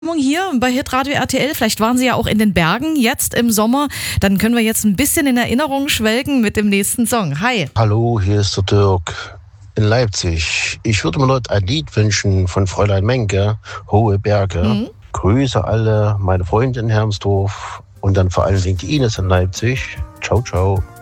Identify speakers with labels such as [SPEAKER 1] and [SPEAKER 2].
[SPEAKER 1] Hier bei Hitradio RTL. Vielleicht waren Sie ja auch in den Bergen jetzt im Sommer. Dann können wir jetzt ein bisschen in Erinnerung schwelgen mit dem nächsten Song. Hi.
[SPEAKER 2] Hallo, hier ist der Dirk in Leipzig. Ich würde mir heute ein Lied wünschen von Fräulein Menke, Hohe Berge. Grüße alle meine Freunde in Hermsdorf und dann vor allen Dingen die Ines in Leipzig. Ciao, ciao.